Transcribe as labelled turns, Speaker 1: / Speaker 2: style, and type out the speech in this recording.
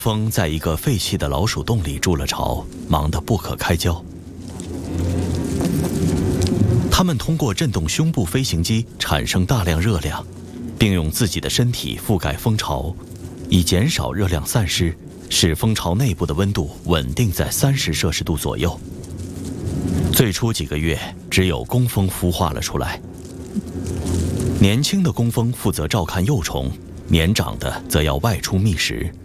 Speaker 1: 蜂在一个废弃的老鼠洞里筑了巢，忙得不可开交。它们通过震动胸部飞行机产生大量热量，并用自己的身体覆盖蜂巢，以减少热量散失，使蜂巢内部的温度稳定在30°C左右。最初几个月，只有工蜂孵化了出来。年轻的工蜂负责照看幼虫，年长的则要外出觅食。